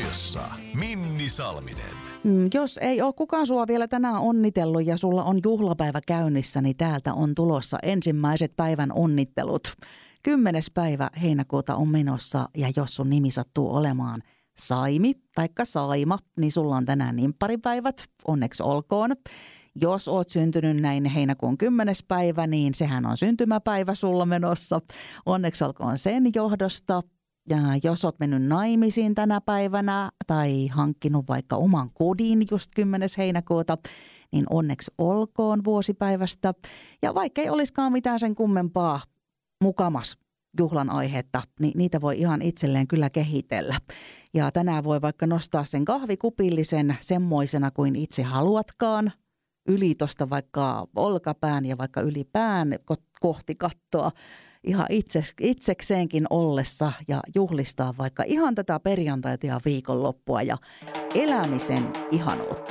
Radiossa Minni Salminen. Jos ei ole kukaan sua vielä tänään onnitellut ja sulla on juhlapäivä käynnissä, niin täältä on tulossa ensimmäiset päivän onnittelut. 10. päivä heinäkuuta on menossa ja jos sun nimi sattuu olemaan Saimi taikka Saima, niin sulla on tänään nimpparipäivät. Onneksi olkoon. Jos oot syntynyt näin heinäkuun 10. päivä, niin sehän on syntymäpäivä sulla menossa. Onneksi olkoon sen johdosta. Ja jos oot mennyt naimisiin tänä päivänä tai hankkinut vaikka oman kodin just 10. heinäkuuta, niin onneksi olkoon vuosipäivästä. Ja vaikka ei olisikaan mitään sen kummempaa mukamas juhlan aihetta, niin niitä voi ihan itselleen kyllä kehitellä. Ja tänään voi vaikka nostaa sen kahvikupillisen semmoisena kuin itse haluatkaan. Yli tosta vaikka olkapään ja vaikka yli pään kohti kattoa ihan itsekseenkin ollessa ja juhlistaa vaikka ihan tätä perjantaita ja viikonloppua ja elämisen ihanuutta.